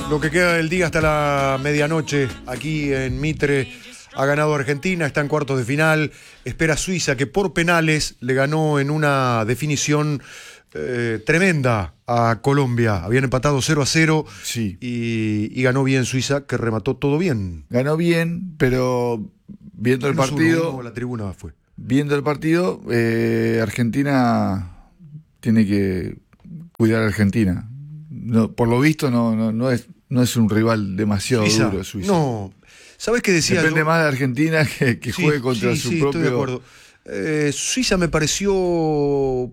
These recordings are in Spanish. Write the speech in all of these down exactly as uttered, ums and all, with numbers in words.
Lo que queda del día hasta la medianoche aquí en Mitre ha ganado Argentina, está en cuartos de final, espera Suiza que por penales le ganó en una definición eh, tremenda a Colombia. Habían empatado cero a cero sí. y, y ganó bien Suiza, que remató todo bien. Ganó bien, pero viendo el Menos partido, uno, uno, la tribuna fue. Viendo el partido, eh, Argentina tiene que cuidar a Argentina. No, por lo visto no, no, no es no es un rival demasiado Suiza, duro Suiza. No, ¿sabes qué decía? Depende yo? más de Argentina que, que sí, juegue contra sí, su sí, propio. Estoy de acuerdo. Eh, Suiza me pareció un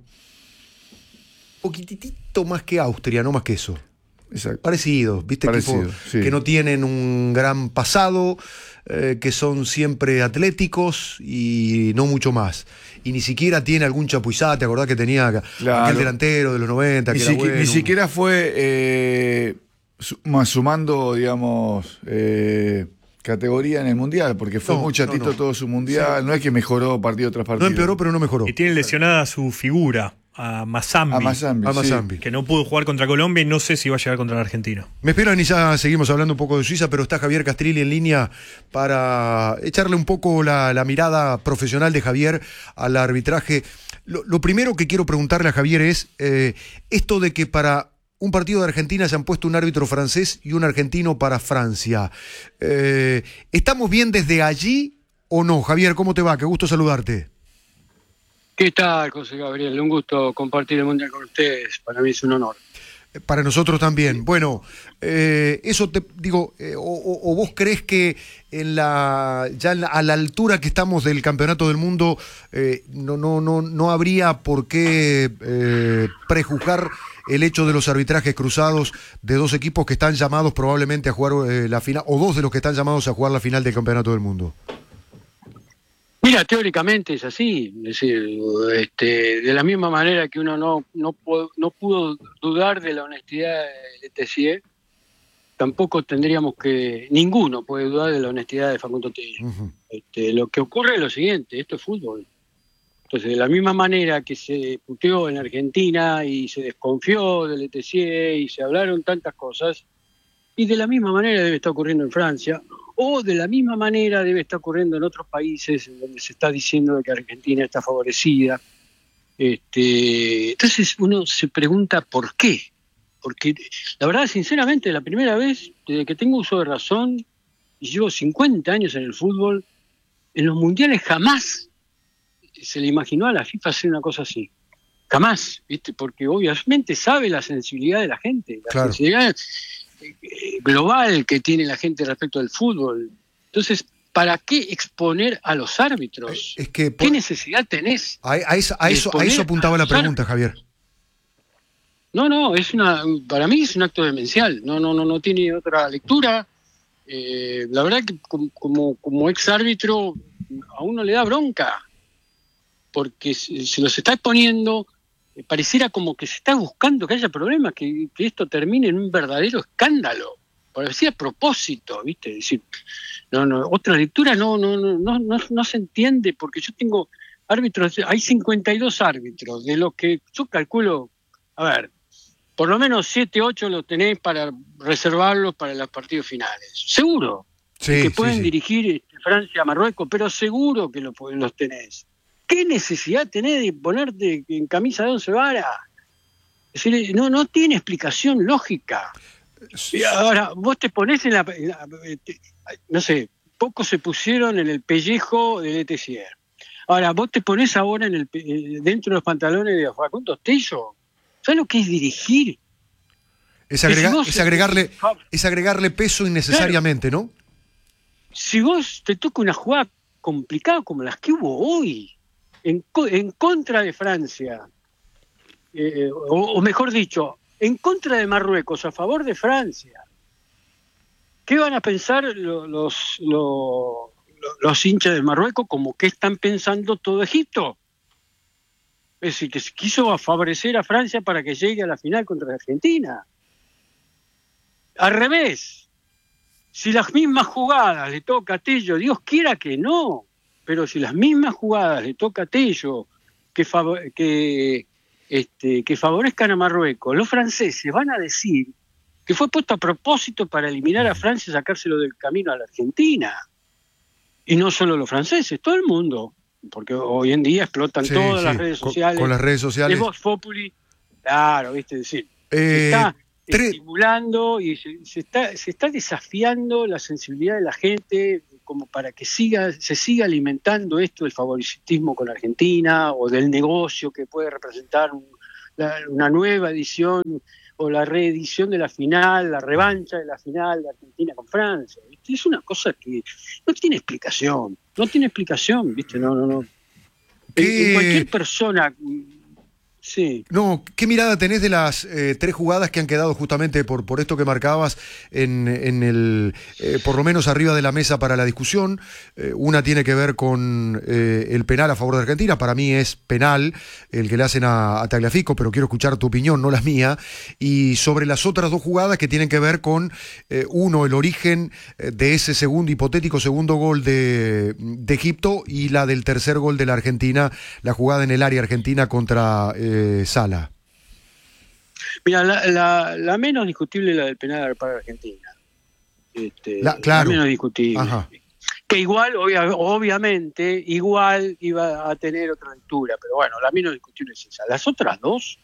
poquitito más que Austria, no más que eso. Exacto. Parecidos, ¿viste? Parecido, Equipos sí. que no tienen un gran pasado, eh, que son siempre atléticos y no mucho más. Y ni siquiera tiene algún chapuizá, ¿te acordás que tenía Claro. aquel delantero de los noventa? Ni, Que si, era bueno, ni siquiera fue eh, sumando, digamos, eh, categoría en el Mundial, porque fue no, muy chatito no, no. todo su Mundial. Sí. No es que mejoró partido tras partido. No empeoró, pero no mejoró. Y tiene lesionada su figura, a Mazambi, a Mazambi, a Mazambi. Sí, que no pudo jugar contra Colombia y no sé si va a llegar contra la Argentina. Me esperan y ya seguimos hablando un poco de Suiza, pero está Javier Castrilli en línea para echarle un poco la, la mirada profesional de Javier al arbitraje. Lo, lo primero que quiero preguntarle a Javier es eh, esto de que para un partido de Argentina se han puesto un árbitro francés y un argentino para Francia. Eh, ¿Estamos bien desde allí o no? Javier, ¿cómo te va? Qué gusto saludarte. ¿Qué tal, José Gabriel? Un gusto compartir el Mundial con ustedes. Para mí es un honor. Para nosotros también. Bueno, eh, eso te digo, eh, o, o vos crees que en la ya en la, a la altura que estamos del Campeonato del Mundo eh, no, no, no, no habría por qué eh, prejuzgar el hecho de los arbitrajes cruzados de dos equipos que están llamados probablemente a jugar eh, la final, o dos de los que están llamados a jugar la final del Campeonato del Mundo? Mira, teóricamente es así, es decir, este, de la misma manera que uno no no pudo, no pudo dudar de la honestidad de Tessier, tampoco tendríamos que, ninguno puede dudar de la honestidad de Facundo Tello. Uh-huh. Este, lo que ocurre es lo siguiente, esto es fútbol. Entonces, de la misma manera que se puteó en Argentina y se desconfió del Tessier y se hablaron tantas cosas, y de la misma manera debe estar ocurriendo en Francia, o de la misma manera debe estar ocurriendo en otros países en donde se está diciendo que Argentina está favorecida. Este, entonces uno se pregunta por qué. Porque la verdad, sinceramente, la primera vez desde que tengo uso de razón, y llevo cincuenta años en el fútbol, en los mundiales jamás se le imaginó a la FIFA hacer una cosa así. Jamás, ¿viste? Porque obviamente sabe la sensibilidad de la gente, la claro. sensibilidad global que tiene la gente respecto del fútbol. Entonces, ¿para qué exponer a los árbitros? Es que por... ¿Qué necesidad tenés? A, a, eso, a, eso, a eso apuntaba a la pregunta, Javier. No, no, es una, para mí es un acto demencial. No, no, no, no tiene otra lectura. Eh, la verdad que como, como, como ex árbitro a uno le da bronca, porque se, se los está exponiendo. Pareciera como que se está buscando que haya problemas, que, que esto termine en un verdadero escándalo. Parecía a propósito, ¿viste? Es decir, no, no, otra lectura no, no, no, no, no, no se entiende, porque yo tengo árbitros, hay cincuenta y dos árbitros, de los que yo calculo, a ver, por lo menos siete, ocho los tenés para reservarlos para los partidos finales. Seguro. Sí, que pueden sí, sí. dirigir Francia, Marruecos, pero seguro que los, los tenés. ¿Qué necesidad tenés de ponerte en camisa de once varas? Es decir, no, no tiene explicación lógica. Y ahora, vos te ponés en la, en la... No sé, pocos se pusieron en el pellejo de Tessier. Ahora, vos te ponés ahora en el, dentro de los pantalones de Facundo Tello. ¿Sabes lo que es dirigir? Es, agrega, si vos, es, agregarle, es agregarle peso innecesariamente, claro, ¿no? Si vos te toca una jugada complicada como las que hubo hoy, En, en contra de Francia, eh, o, o mejor dicho, en contra de Marruecos, a favor de Francia, ¿qué van a pensar los, los, los, los hinchas de Marruecos? Como que están pensando todo Egipto. Es decir, que se quiso favorecer a Francia para que llegue a la final contra la Argentina. Al revés, si las mismas jugadas le toca a Tello, Dios quiera que no, pero si las mismas jugadas le toca a Tello que, fav- que, este, que favorezcan a Marruecos, los franceses van a decir que fue puesto a propósito para eliminar a Francia y sacárselo del camino a la Argentina. Y no solo los franceses, todo el mundo, porque hoy en día explotan Sí, todas sí, las redes con- sociales. con las redes sociales. De Vox Populi, claro, viste, decir, Eh, se está tre- estimulando y se, se está, se está desafiando la sensibilidad de la gente como para que siga, se siga alimentando esto del favoritismo con Argentina o del negocio que puede representar un- la- una nueva edición o la reedición de la final, la revancha de la final de Argentina con Francia. ¿Viste? Es una cosa que no tiene explicación, no tiene explicación, ¿viste? No, no, no. En, ¿Qué- en cualquier persona, sí. No, ¿qué mirada tenés de las eh, tres jugadas que han quedado justamente por, por esto que marcabas en, en el, eh, por lo menos arriba de la mesa para la discusión? Eh, una tiene que ver con eh, el penal a favor de Argentina. Para mí es penal el que le hacen a, a Tagliafico, pero quiero escuchar tu opinión, no la mía. Y sobre las otras dos jugadas que tienen que ver con, eh, uno, el origen eh, de ese segundo, hipotético segundo gol de, de Egipto, y la del tercer gol de la Argentina, la jugada en el área argentina contra eh, Sala. Mira, la, la, la menos discutible es la del penal para Argentina. Este, La- claro. menos discutible. Ajá. Que igual, obvia- obviamente, igual iba a tener otra lectura, pero bueno, la menos discutible es esa. Las otras dos,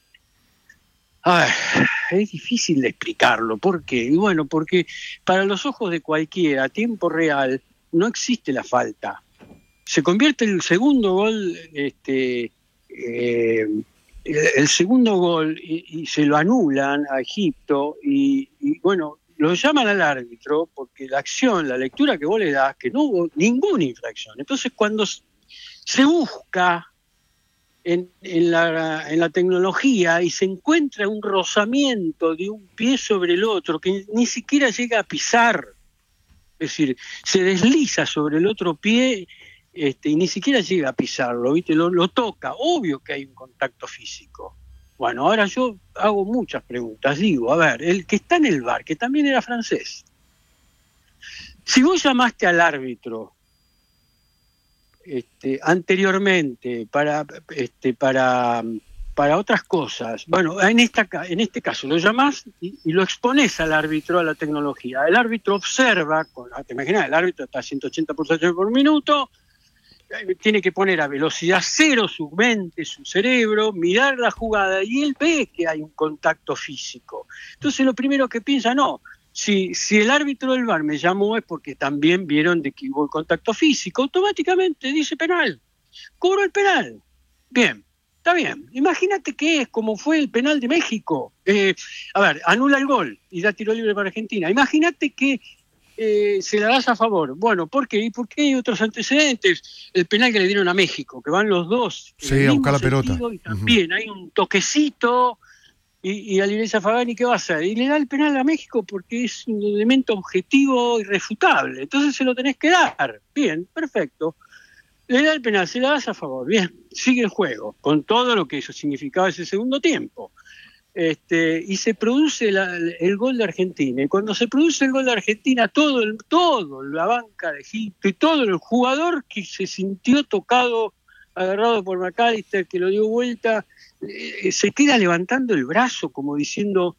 ay, es difícil de explicarlo. ¿Por qué? Y bueno, porque para los ojos de cualquiera, a tiempo real, no existe la falta. Se convierte el segundo gol, este, eh, el, el segundo gol, y, y se lo anulan a Egipto, y, y bueno, lo llaman al árbitro porque la acción, la lectura que vos le das, que no hubo ninguna infracción. Entonces, cuando s- se busca en, en, la, en la tecnología y se encuentra un rozamiento de un pie sobre el otro que ni siquiera llega a pisar, es decir, se desliza sobre el otro pie, este, y ni siquiera llega a pisarlo, ¿viste? Lo, lo toca, obvio que hay un contacto físico. Bueno, ahora yo hago muchas preguntas. Digo, a ver, el que está en el V A R, que también era francés, si vos llamaste al árbitro este, anteriormente para, este, para, para otras cosas, bueno, en, esta, ca- en este caso lo llamás y, y lo expones al árbitro, a la tecnología. El árbitro observa, con, te imaginas, el árbitro está a ciento ochenta pulsaciones por minuto, eh, tiene que poner a velocidad cero su mente, su cerebro, mirar la jugada y él ve que hay un contacto físico. Entonces lo primero que piensa, no, si, si el árbitro del V A R me llamó es porque también vieron de que hubo contacto físico, automáticamente dice penal, cobró el penal. Bien, está bien. Imagínate que es como fue el penal de México. Eh, a ver, anula el gol y da tiro libre para Argentina. Imagínate que eh, se la das a favor. Bueno, ¿por qué? ¿Y por qué hay otros antecedentes? El penal que le dieron a México, que van los dos en Sí, el a mismo buscar la pelota. sentido, y también hay un toquecito, y, y Alinesa Fagani, ¿qué va a hacer? Y le da el penal a México porque es un elemento objetivo irrefutable. Entonces se lo tenés que dar. Bien, perfecto. Le da el penal, se la das a favor. Bien, sigue el juego, con todo lo que eso significaba ese segundo tiempo. Este, y se produce la- el gol de Argentina. Y cuando se produce el gol de Argentina, todo, el, todo la banca de Egipto y todo el jugador que se sintió tocado, agarrado por McAllister, que lo dio vuelta, eh, se queda levantando el brazo como diciendo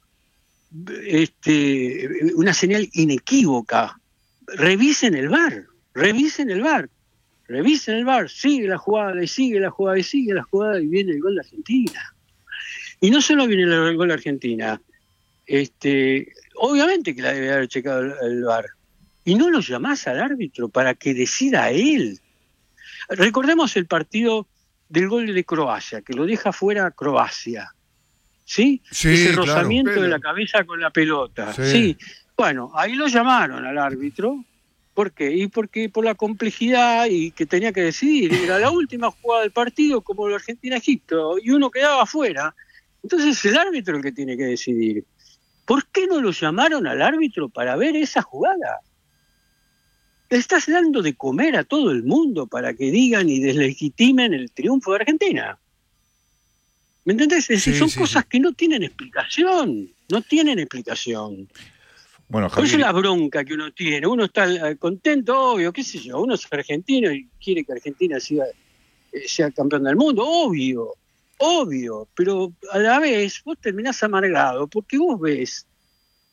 este, una señal inequívoca. Revisen el V A R, revisen el V A R, revisen el V A R, sigue la jugada y sigue la jugada y sigue la jugada y viene el gol de Argentina. Y no solo viene el gol de Argentina, este, obviamente que la debe haber checado el, el V A R. Y no lo llamás al árbitro para que decida él. Recordemos el partido del gol de Croacia, que lo deja fuera Croacia. ¿Sí? Sí, Ese claro. rozamiento de la cabeza con la pelota. Sí. Sí. Bueno, ahí lo llamaron al árbitro. ¿Por qué? Y porque por la complejidad y que tenía que decidir. Era la última jugada del partido como la Argentina-Egipto y uno quedaba afuera. Entonces es el árbitro el que tiene que decidir. ¿Por qué no lo llamaron al árbitro para ver esa jugada? Le estás dando de comer a todo el mundo para que digan y deslegitimen el triunfo de Argentina. ¿Me entendés? Es decir, Sí, son sí, cosas sí. que no tienen explicación. No tienen explicación. Bueno, Por eso Javier, la bronca que uno tiene. Uno está eh, contento, obvio, qué sé yo. Uno es argentino y quiere que Argentina sea, eh, sea campeón del mundo, obvio. Obvio, pero a la vez vos terminás amargado porque vos ves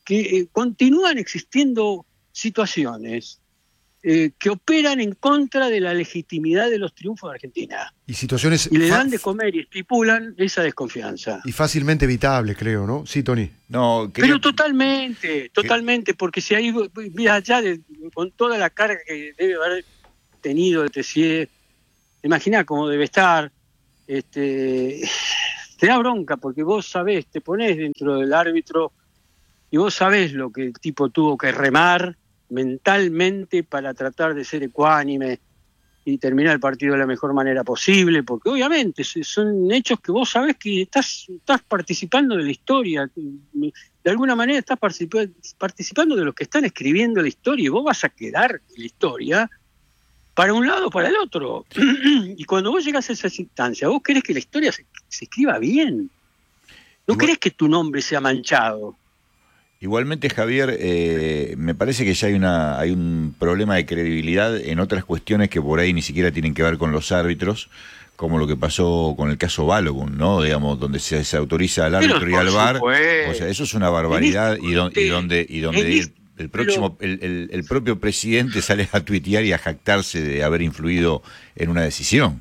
que eh, continúan existiendo situaciones eh, que operan en contra de la legitimidad de los triunfos de Argentina. Y situaciones... Y le dan de comer y estipulan esa desconfianza. Y fácilmente evitables, creo, ¿no? Sí, Tony. No, creo... Pero totalmente, totalmente, porque si hay, mira, allá de, con toda la carga que debe haber tenido el Tessier, imagina cómo debe estar, este, te da bronca, porque vos sabés, te ponés dentro del árbitro y vos sabés lo que el tipo tuvo que remar mentalmente para tratar de ser ecuánime y terminar el partido de la mejor manera posible, porque obviamente son hechos que vos sabés que estás, estás participando de la historia, de alguna manera estás participa- participando de los que están escribiendo la historia, y vos vas a quedar en la historia para un lado o para el otro. Y cuando vos llegás a esa instancia, vos querés que la historia se, se escriba bien, no Igual... querés que tu nombre sea manchado. Igualmente, Javier, eh, me parece que ya hay una hay un problema de credibilidad en otras cuestiones que por ahí ni siquiera tienen que ver con los árbitros, como lo que pasó con el caso Balogun, ¿no? Digamos, donde se, se autoriza al árbitro y al V A R. O sea, eso es una barbaridad, y, don, y donde y donde el, el próximo el, el, el propio presidente sale a tuitear y a jactarse de haber influido en una decisión.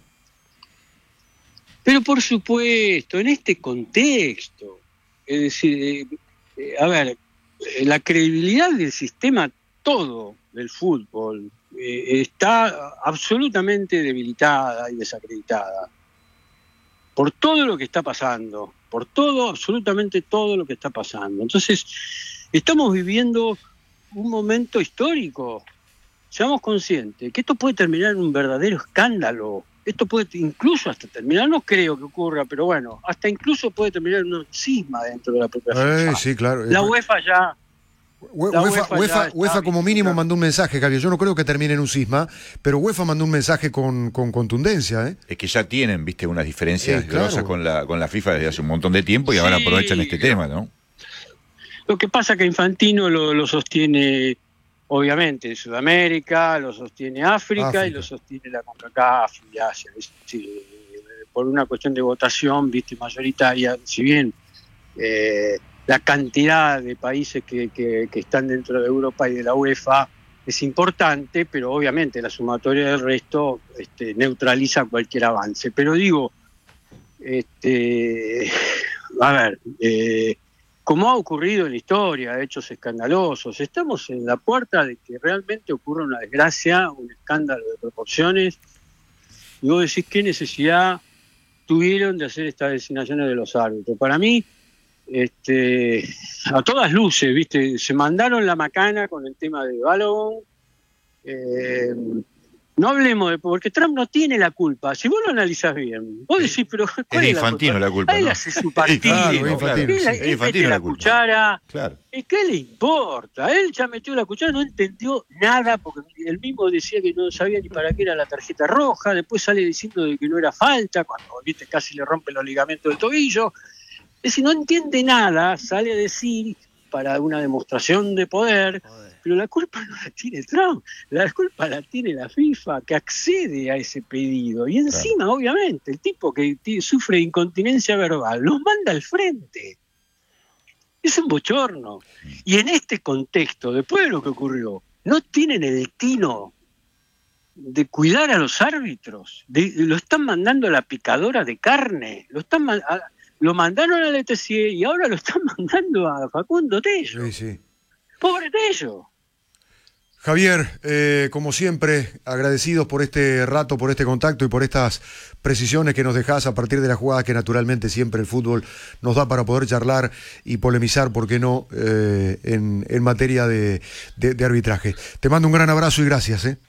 Pero por supuesto, en este contexto, es decir, eh, a ver, la credibilidad del sistema todo del fútbol eh, está absolutamente debilitada y desacreditada por todo lo que está pasando, por todo, absolutamente todo lo que está pasando. Entonces, estamos viviendo un momento histórico. Seamos conscientes que esto puede terminar en un verdadero escándalo. Esto puede incluso hasta terminar, no creo que ocurra, pero bueno, hasta incluso puede terminar en un cisma dentro de la propia Eh, FIFA. sí, claro. La UEFA ya... Ue- La UEFA, UEFA UEFA, ya UEFA está como mínimo visitando. mandó un mensaje, Javier. Yo no creo que termine en un cisma, pero UEFA mandó un mensaje con, con contundencia, ¿eh? Es que ya tienen, viste, unas diferencias Sí, claro. grosas con la con la FIFA desde hace un montón de tiempo, y ahora Sí, aprovechan este claro. tema, ¿no? Lo que pasa es que Infantino lo, lo sostiene, obviamente, Sudamérica, lo sostiene África, África. y lo sostiene la CONCACAF y Asia. Es decir, por una cuestión de votación, viste, mayoritaria, si bien eh, la cantidad de países que, que, que están dentro de Europa y de la UEFA es importante, pero obviamente la sumatoria del resto este, neutraliza cualquier avance. Pero digo, este, a ver, eh, como ha ocurrido en la historia, hechos escandalosos, estamos en la puerta de que realmente ocurra una desgracia, un escándalo de proporciones, y vos decís qué necesidad tuvieron de hacer estas designaciones de los árbitros. Para mí, este, a todas luces, viste, se mandaron la macana con el tema de Balogun. Eh, no hablemos de, porque Trump no tiene la culpa. Si vos lo analizás bien, vos decís, pero ¿cuál Es de es la Infantino culpa? la culpa, A él ¿no? hace su partido, Claro, Infantino, él, sí. él Es mete Infantino la la culpa. cuchara. Claro. ¿Y qué le importa? Él ya metió la cuchara, no entendió nada, porque él mismo decía que no sabía ni para qué era la tarjeta roja, después sale diciendo de que no era falta, cuando viste casi le rompe los ligamentos del tobillo. Es decir, no entiende nada, sale a decir para una demostración de poder, pero la culpa no la tiene Trump, la culpa la tiene la FIFA, que accede a ese pedido. Y encima, claro, obviamente, el tipo que t- sufre incontinencia verbal los manda al frente. Es un bochorno. Y en este contexto, después de lo que ocurrió, no tienen el tino de cuidar a los árbitros. De, lo están mandando a la picadora de carne. Lo están ma- a, lo mandaron a la T C I y ahora lo están mandando a Facundo Tello. Sí, sí. Pobre Tello. Javier, eh, como siempre, agradecidos por este rato, por este contacto y por estas precisiones que nos dejás a partir de las jugadas que naturalmente siempre el fútbol nos da para poder charlar y polemizar, ¿por qué no?, eh, en, en materia de, de, de arbitraje. Te mando un gran abrazo y gracias. ¿eh?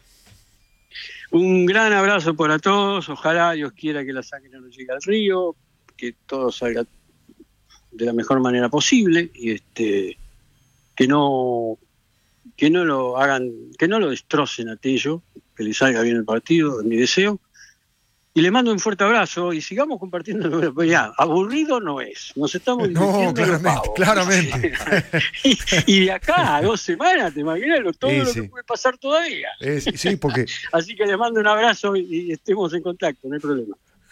Un gran abrazo para todos. Ojalá Dios quiera que la sangre no llegue al río, que todo salga de la mejor manera posible y este que no que no lo hagan, que no lo destrocen a Tello, que le salga bien el partido, es mi deseo. Y le mando un fuerte abrazo y sigamos compartiendo. Ya, aburrido no es. Nos estamos No, divirtiendo los claramente, pavos. claramente. y, y de acá a dos semanas, te imaginas lo- todo Sí, lo sí. que puede pasar todavía. Eh, sí, sí, porque Así que les mando un abrazo y, y estemos en contacto, no hay problema.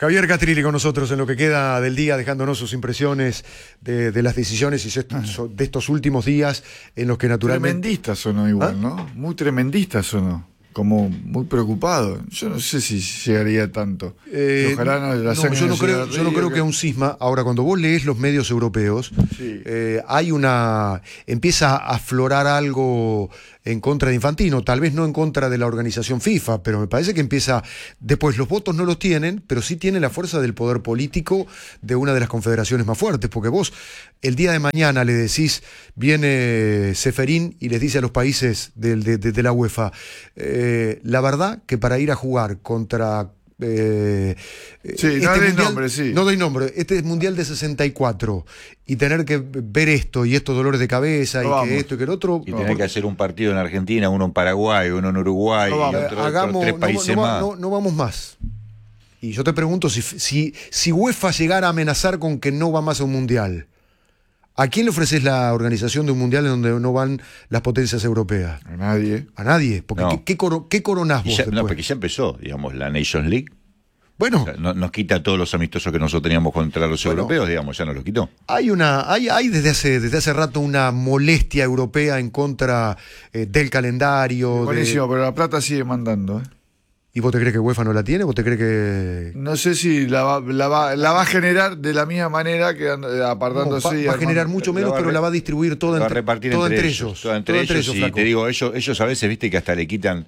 Javier Castrilli con nosotros en lo que queda del día, dejándonos sus impresiones de, de las decisiones y de estos últimos días en los que naturalmente... Tremendista sonó igual, ¿Ah? ¿no? Muy tremendista sonó. Como muy preocupado. Yo no sé si llegaría tanto. Eh, Ojalá no, la no, sangre yo no no llegue creo, al yo no río, creo que a un cisma. Ahora, cuando vos lees los medios europeos, Sí. eh, hay una. Empieza a aflorar algo en contra de Infantino, tal vez no en contra de la organización FIFA, pero me parece que empieza. Después, los votos no los tienen, pero sí tienen la fuerza del poder político de una de las confederaciones más fuertes, porque vos, el día de mañana le decís, viene Ceferín y les dice a los países del- de, de- de la UEFA, eh, la verdad que para ir a jugar contra. Eh, Sí, no doy nombre, sí. No doy nombre. Este mundial de sesenta y cuatro y tener que ver esto y estos dolores de cabeza No y vamos. que esto y que el otro. Y no, tener porque- que hacer un partido en Argentina, uno en Paraguay, uno en Uruguay, No y vamos. otro, otros hagamos, tres no, países no va- más. no- no vamos más. Y yo te pregunto si, si, si UEFA llegara a amenazar con que no va más a un mundial, ¿a quién le ofreces la organización de un mundial en donde no van las potencias europeas? A nadie. A nadie. Porque No. ¿qué, qué, coro- qué coronás Y vos ya- después? no, porque ya empezó, digamos, la Nations League. Bueno, O sea, no- nos quita todos los amistosos que nosotros teníamos contra los Bueno. europeos, digamos, ya nos los quitó. hay una, hay, hay desde hace, desde hace rato una molestia europea en contra eh, del calendario. de- Buenísimo, pero la plata sigue mandando. ¿eh? ¿Y vos te crees que UEFA no la tiene? ¿Vos te crees que.? No sé si la va, la, va, la va a generar de la misma manera que and- No, apartándose. va, y va a armando- generar mucho la menos, va a pero re- la va a distribuir toda Lo va a entre, repartir toda entre, entre ellos. ellos. Toda entre toda ellos, y flaco. te digo, ellos, ellos a veces, viste, que hasta le quitan.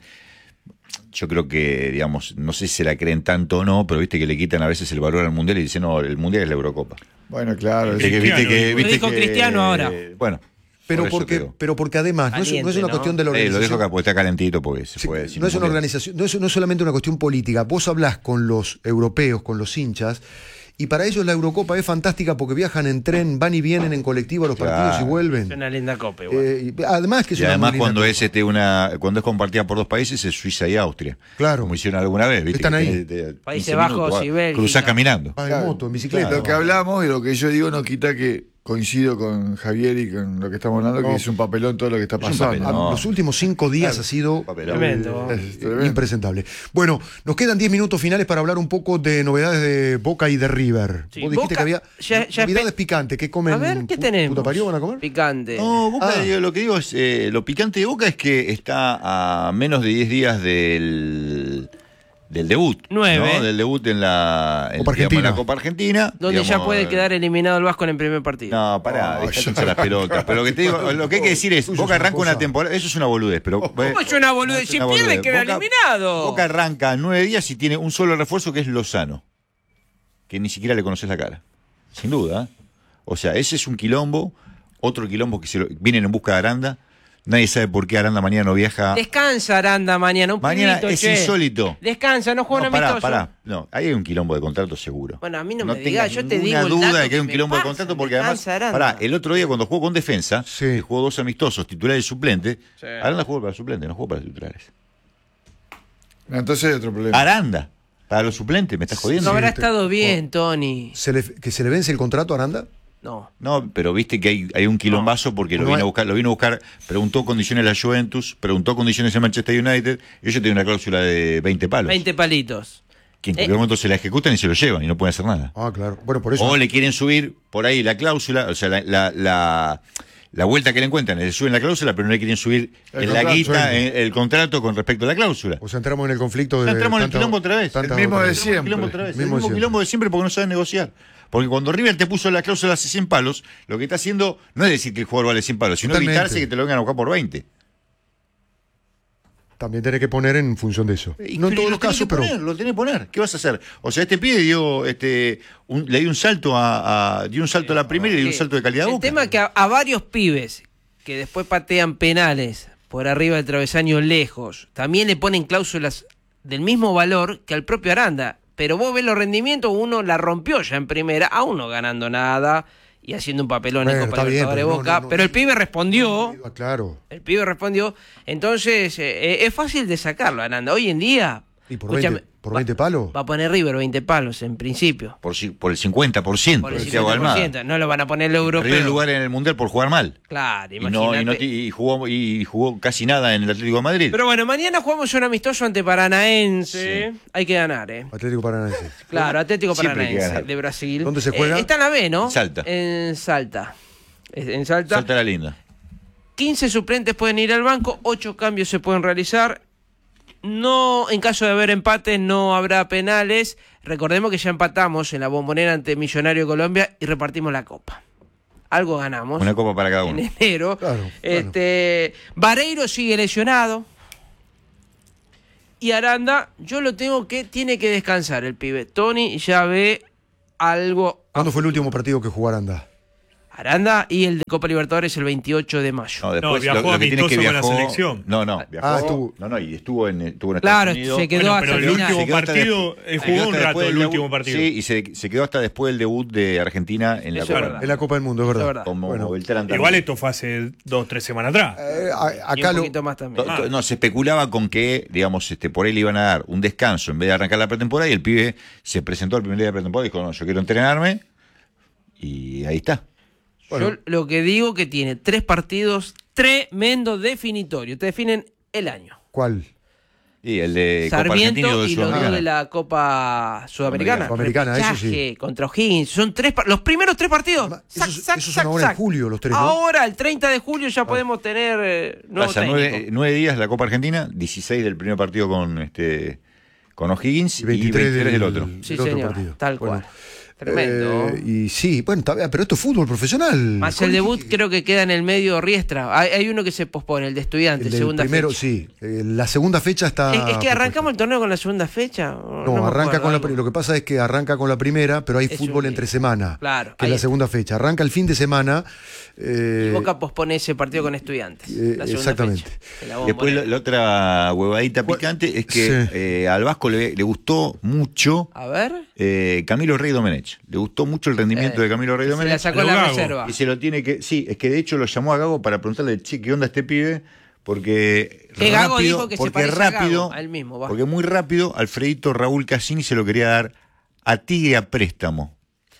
Yo creo que, digamos, no sé si se la creen tanto o no, pero viste que le quitan a veces el valor al mundial y dicen, no, el mundial es la Eurocopa. Bueno, claro. Viste sí. que- viste que- Cristiano, viste dijo que- Cristiano ahora. Bueno, Pero por eso porque, te digo. pero porque además, no es, no es Caliente, una ¿no? cuestión de la Eh, lo organización. dejo acá porque está calentito porque se Sí, puede decir. no es una mundial. organización, no es, no es solamente una cuestión política. Vos hablás con los europeos, con los hinchas, y para ellos la Eurocopa es fantástica porque viajan en tren, van y vienen en colectivo a los Claro. partidos y vuelven. Es una linda copa igual. Eh, y además que es Y una además muy linda cuando copa. es este una cuando es compartida por dos países es Suiza y Austria. Claro. Como hicieron alguna vez, ¿viste? Están Que ahí. tenés, de- Países quince Bajos minutos, y va, Bélgica. cruzás caminando. Va en Claro. moto, en bicicleta. Lo que hablamos y lo que yo digo no quita que coincido con Javier y con lo que estamos hablando, No. que es un papelón todo lo que está un pasando. papelón. Ah, No. Los últimos cinco días ha sido Papelón. Tremendo. eh, Es tremendo. impresentable. Bueno, nos quedan diez minutos finales para hablar un poco de novedades de Boca y de River. Sí, Vos dijiste Boca- que había ya- ya novedades espe- picantes que comen. A ver, ¿qué pu- tenemos? ¿Puta parió van a comer? Picante. No, Boca, Ah. digo, lo que digo es, eh, lo picante de Boca es que está a menos de diez días del, del debut. Nueve. ¿no? Del debut en la, en, Copa digamos, en Argentina. la Copa Argentina. Donde ya digamos, puede quedar eliminado el Vasco en el primer partido. No, pará, No, dejate yo- hinchar las pelotas. Pero lo que te digo, lo que hay que decir es, Uy, Boca es una arranca una cosa. temporada, eso es una boludez, pero... ¿Cómo es una boludez? es Si una pierde, boludez. queda Boca- eliminado. Boca arranca nueve días y tiene un solo refuerzo que es Lozano, que ni siquiera le conoces la cara, sin duda. ¿eh? O sea, ese es un quilombo, otro quilombo que se lo, vienen en busca de Aranda, nadie sabe por qué Aranda mañana no viaja. Descansa, Aranda, mañana. Un Mañana pibito, es che. insólito. Descansa, no juega No, un pará, amistoso. pará. No, ahí hay un quilombo de contrato seguro. Bueno, a mí no me tengas digas, yo te ninguna digo el duda dato de que hay un que me quilombo de pasa, contrato porque además, descansa Aranda. pará, el otro día cuando jugó con defensa, Sí. que jugó dos amistosos, titulares y suplentes, Sí. Aranda jugó para suplentes, no jugó para titulares. Entonces hay otro problema. Aranda, para los suplentes, ¿me estás No jodiendo? habrá te- estado bien, Tony. ¿Se le- ¿Que se le vence el contrato a Aranda? No. No, pero viste que hay, hay un quilombazo porque lo No vino hay- a buscar, lo vino a buscar, preguntó condiciones la Juventus, preguntó condiciones en Manchester United, y ellos tienen una cláusula de veinte palos. veinte palitos. Que en Eh. cualquier momento se la ejecutan y se lo llevan y no pueden hacer nada. Ah, claro. Bueno, por eso. O le quieren subir por ahí la cláusula, o sea, la, la, la, la vuelta que le encuentran, le suben la cláusula, pero no le quieren subir El en la contrato, guita sí. en- el contrato con respecto a la cláusula. O sea, entramos en el conflicto de. Entramos en el tanta- quilombo otra vez. tantas El mismo otras- de siempre. El quilombo otra vez, el Mismo de mismo siempre. quilombo de siempre porque no saben negociar. Porque cuando River te puso la cláusula hace cien palos, lo que está haciendo no es decir que el jugador vale cien palos, sino Totalmente. evitarse que te lo vengan a buscar por veinte. También tenés que poner en función de eso. Y- No en pero todos lo los tenés casos, que pero. poner, lo tenés que poner. ¿Qué vas a hacer? O sea, este pibe dio, este, un- le dio un salto a, a- dio un salto a la primera y dio un Sí. salto de calidad a El Boca. tema es que a, a varios pibes que después patean penales por arriba del travesaño lejos, también le ponen cláusulas del mismo valor que al propio Aranda. Pero vos ves los rendimientos, uno la rompió ya en primera, aún no ganando nada y haciendo un papelón Bueno, en Copa está bien, Libertadores pero no, Boca. no, no, pero el no. pibe respondió. Ah, Claro. El pibe respondió. Entonces, eh, eh, es fácil de sacarlo, Aranda. Hoy en día, Y por escúchame, veinte. ¿Por veinte palos? Va a poner River veinte palos en principio. Por, ci- por el cincuenta por ciento. Por el de Thiago cincuenta por Almada. ciento. No lo van a poner el europeo. Perdió el lugar en el Mundial por jugar mal. Claro, Y, no, y, no imagínate. ti- y jugó, y jugó casi nada en el Atlético de Madrid. Pero bueno, mañana jugamos un amistoso ante Paranaense. Hay que ganar, ¿eh? Atlético Paranaense. Claro, Atlético Siempre hay que Paranaense ganar. de Brasil. ¿Dónde se juega? Eh, está en la B, ¿no? Salta. En Salta. En Salta. Salta la linda. quince suplentes pueden ir al banco, ocho cambios se pueden realizar. No, en caso de haber empates, no habrá penales. Recordemos que ya empatamos en la Bombonera ante Millonario Colombia y repartimos la copa. Algo ganamos. Una copa para cada En uno. enero. Claro, este, Vareiro sigue lesionado. Y Aranda, yo lo tengo que, tiene que descansar el pibe. Tony ya ve algo. ¿Cuándo fue el último partido que jugó Aranda? Aranda y el de Copa Libertadores el veintiocho de mayo. No, después No, viajó lo, lo que tiene es que amistoso con la viajó. selección. No, no, viajó. Ah, estuvo- No, no, y estuvo en, estuvo en Claro, Estados Unidos. se quedó Bueno, hasta pero el el final. último Se quedó hasta partido, después- él se jugó quedó un hasta rato después el del último debut- partido. Sí, y se, se quedó hasta después del debut de Argentina en la Eso es Copa. verdad. En la Copa del Mundo, es verdad. Es verdad. Como Bueno. Beltrán también. Igual esto fue hace dos, tres semanas atrás. Eh, a- Y acá un lo, poquito más también. To- to- No, se especulaba con que, digamos, este, por él le iban a dar un descanso en vez de arrancar la pretemporada y el pibe se presentó al primer día de pretemporada y dijo, no, yo quiero entrenarme y ahí está. Bueno. Yo lo que digo que tiene tres partidos tremendo definitorios. Te definen el año. ¿Cuál? Y el de Copa Argentina Sarmiento y y los dos Sudamericana. de la Copa Sudamericana. Sudamericana, eso sí. Repechaje contra O'Higgins. Son tres par- los primeros tres partidos. Además, Sac, esos- sac, esos sac, son ahora en sac. julio, los tres, ¿no? Ahora, el treinta de julio, ya podemos tener eh, nuevo Pasa técnico. nueve, nueve días la Copa Argentina, dieciséis del primer partido con este con O'Higgins y veintitrés, del, otro. Sí, del otro señor, partido. tal Bueno, cual. Tremendo. eh, y sí, bueno, está bien, pero esto es fútbol profesional. Más el ¿Cómo debut que- creo que queda en el medio Riestra. Hay, hay uno que se pospone, el de Estudiantes, el del segunda primero, fecha. sí. Eh, la segunda fecha está. Es, es que propuesta. arrancamos el torneo con la segunda fecha. No, me arranca acuerdo, con la algo. pri- lo que pasa es que arranca con la primera, pero hay Es fútbol un- entre semana. Claro, Que es ahí la está. segunda fecha. Arranca el fin de semana. eh, Y Boca pospone ese partido con Estudiantes. eh, la segunda exactamente. fecha de la Después la, Bombonera. la otra huevadita Bueno, picante es que sí. eh, al Vasco le, le gustó mucho A ver. eh, Camilo Rey Domenech. Le gustó mucho el rendimiento Eh, de Camilo Rey Se la Domenech. sacó en Lo la Gago. reserva. Y se lo tiene que. Sí, es que de hecho lo llamó a Gago para preguntarle, che, ¿qué onda este pibe? Porque Que Gago rápido, dijo que se porque parece a Gago, rápido, a él mismo, va. porque muy rápido Alfredito Raúl Cassini se lo quería dar a Tigre a préstamo.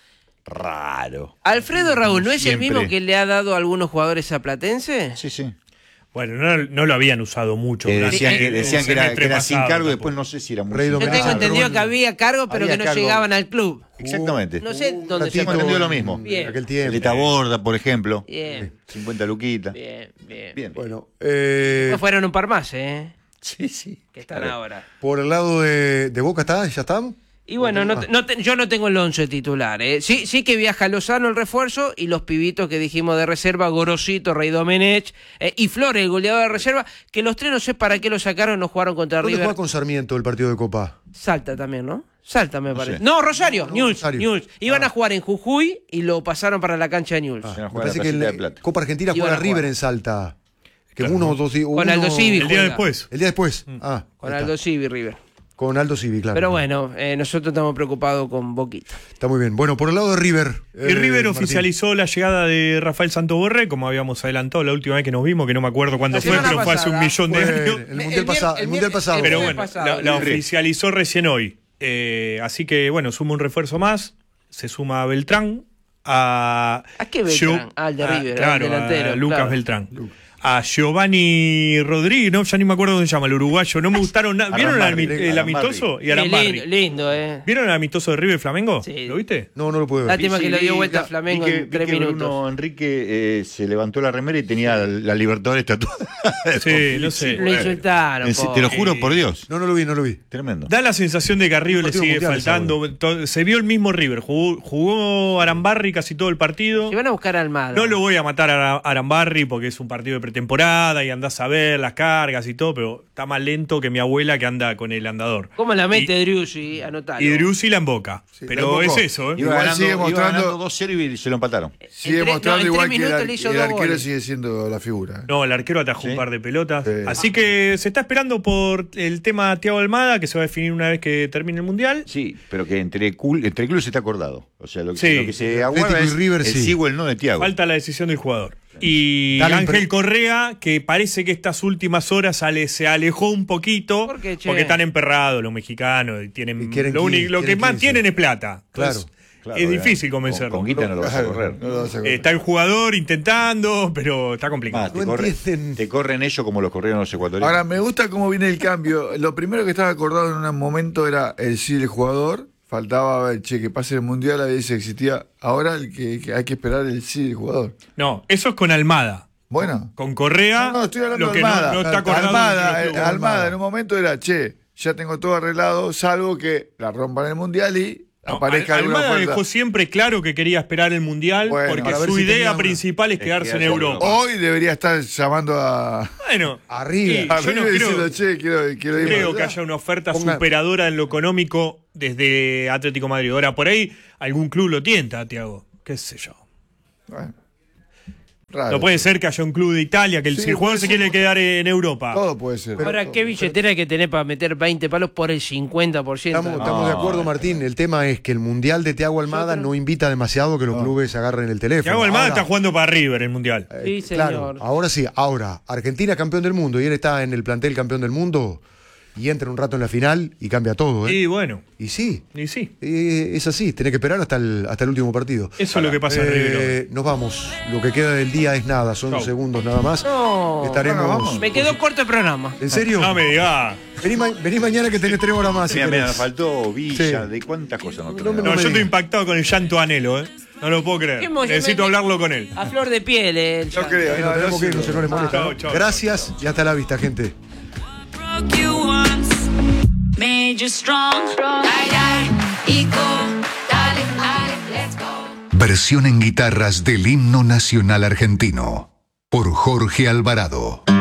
Raro. Alfredo Raúl, ¿no es Siempre. el mismo que le ha dado a algunos jugadores a Platense? Sí, sí. Bueno, no, no lo habían usado mucho. Eh, durante decían que, el decían que era, semestre que era sin pasado cargo y tampoco. después no sé si era muy Rey sin Yo Domenech. tengo Ah, entendido Ron- que había cargo, pero había que no cargo. llegaban al club. Exactamente. No sé Un dónde se ratito Tengo entendido lo mismo. Bien. En aquel El tiempo. de Taborda, por ejemplo. Bien, cincuenta luquitas. bien, bien. Bien. Bueno, eh, Después fueron un par más, ¿eh? Sí, sí. Que están Claro. ahora. por el lado de, de Boca está, ya estamos. Y bueno, no te- no te- yo no tengo el once titular. ¿eh? Sí, sí que viaja Lozano el refuerzo y los pibitos que dijimos de reserva, Gorosito, Rey Domenech eh, y Flores, el goleador de reserva, que los tres no sé para qué lo sacaron, no jugaron contra ¿Dónde River. juega con Sarmiento el partido de Copa? Salta también, ¿no? Salta, me parece. sé. No, Rosario, No, Newell's, Rosario. Newell's. Iban Ah. a jugar en Jujuy y lo pasaron para la cancha de Newell's. Ah, Van a me jugar parece la que en Placita la de Plata. Copa Argentina Iban juega a jugar. River en Salta. Que Claro. uno, dos, Con uno- Aldo Civi El día juega. después. El día después. Ah, Con ahí Aldo está. Civi River. Con Aldo Civi, claro. Pero bueno, eh, nosotros estamos preocupados con Boquita. Está muy bien. Bueno, por el lado de River. Y eh, River Martín. oficializó la llegada de Rafael Santoborré, como habíamos adelantado la última vez que nos vimos, que no me acuerdo cuándo La fue, semana pero fue hace un pasada. millón de Fue años. el mundial pasado. El mundial pasado. Pero el bueno, pasado, la, la el- oficializó recién hoy. Eh, así que bueno, suma un refuerzo más. Se suma a Beltrán. A, ¿A qué Beltrán? Gio- Ah, al de a- River, al claro, delantero, a Lucas claro. Beltrán. A Giovanni Rodríguez, no, ya ni me acuerdo cómo se llama, el uruguayo. No me gustaron nada. ¿Vieron el, Arambarri, ami- el Arambarri. amistoso? Y Qué Arambarri. lindo, lindo, eh. ¿Vieron el amistoso de River y Flamengo? Sí. ¿Lo viste? No, no lo puedo ver. Lástima que le dio vuelta a vi Flamengo que- en vi tres que minutos. Bruno Enrique eh, se levantó la remera y tenía la Libertadores tatuada. Sí, no sé. Lo insultaron. En se- pobre. Te lo juro por Dios. No, no lo vi, no lo vi. Tremendo. Da la sensación de que a River le Partidos sigue mundiales faltando. To- Se vio el mismo River. Jugó, jugó Arambarri casi todo el partido. Si van a buscar a Almada. No lo voy a matar a Arambarri porque es un partido de pretemporada y andás a ver las cargas y todo, pero está más lento que mi abuela que anda con el andador. ¿Cómo la mete Y- Driussi? Anotalo. Y Driussi la emboca. Sí, la pero embocó. es eso, ¿eh? Iba Igual ganando, sigue iba mostrando- ganando dos cero y se lo empataron. Sigue En tre- mostrando no, en igual tres que el, minutos ar- le hizo el dos arquero goles. sigue siendo la figura. No, el arquero atajó Sí. un par de pelotas. Sí. Así que se está esperando por el tema Thiago Almada, que se va a definir una vez que termine el Mundial. Sí, pero que entre, cul, entre clubes está acordado. O sea, lo que, Sí. lo que se Atlético aguarda y es River, el sí. sí o el no de Thiago. Falta la decisión del jugador. Y Dale, Ángel pero- Correa, que parece que estas últimas horas ale- se alejó un poquito ¿Por qué, che? porque están emperrados los mexicanos y tienen Y quieren lo, quince, único, lo que quieren más quince. tienen es plata. Claro. Entonces, Claro, es ya. difícil Con, convencerlo. con guita no lo vas a correr. No lo vas a correr. Está el jugador intentando, pero está complicado. Más, te, No corre- entienden. te corren ellos como los corrieron los ecuatorianos. Ahora, me gusta cómo viene el cambio. Lo primero que estaba acordado en un momento era el sí del jugador. Faltaba ver, che, que pase el mundial, a veces existía. Ahora el que, que hay que esperar el sí del jugador. No, eso es con Almada. Bueno. Con Correa, No, no, estoy hablando lo de que Almada. no, no está acordado. Almada, entre eh, los clubes. Almada, en un momento era, che, ya tengo todo arreglado, salvo que la rompan en el mundial y No, aparezca Al- alguna Almada oferta. dejó siempre claro que quería esperar el mundial Bueno, porque para ver su si idea tenía una- principal es Es quedarse en quedarse en Europa. Europa. Hoy debería estar llamando a, Bueno, Arriba. a yo no River creo- diciendo, che, quiero, quiero ir creo para que allá. haya una oferta Ponga- superadora en lo económico desde Atlético de Madrid. Ahora, por ahí algún club lo tienta, Tiago. ¿Qué sé yo? Bueno, raro. No puede ser que haya un club de Italia que el, Sí, si el jugador puede se ser. quiere quedar en Europa. Todo puede ser. Ahora, Todo. ¿qué billetera hay que tener para meter veinte palos por el cincuenta por ciento? Estamos, No, estamos de acuerdo, no, Martín. El tema es que el Mundial de Thiago Almada no invita demasiado que los clubes agarren el teléfono. Tiago Almada Ahora, está jugando para River el Mundial. eh, Sí, señor. Claro, ahora sí. Ahora, Argentina es campeón del mundo y él está en el plantel campeón del mundo y entra un rato en la final y cambia todo. ¿eh? Y bueno, Y sí, y sí. eh, es así. Tenés que esperar hasta el, hasta el último partido. Eso es lo que pasa en River. hoy. Eh, nos vamos. Lo que queda del día es nada, son Chau. segundos nada más. No. Estaremos. Bueno, vamos. Me quedó corto el programa. ¿En serio? No me digas. Vení, ma- vení mañana que tenés tres horas más. Si Mira, mira, querés. nos faltó Villa, Sí. de cuántas cosas nos No, tenemos. no No, me yo estoy digas. impactado con el llanto Anhelo, ¿eh? No lo puedo Qué creer. emoción, Necesito me- hablarlo con él. A flor de piel, eh, No ya. creo, Bueno, no, tenemos no que irnos, sé. si no les molesta. Chau, ¿no? chau. Gracias y hasta la vista, gente. broke you once, made you strong. Ay, ay, y go, dale, dale, let's go. Versión en guitarras del himno nacional argentino por Jorge Alvarado.